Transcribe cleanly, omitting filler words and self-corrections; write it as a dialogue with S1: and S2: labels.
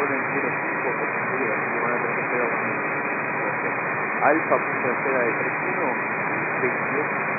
S1: orden 05 por seguridad, así que van a tener que esperar un minuto. Alfa punto de espera de 31, 28.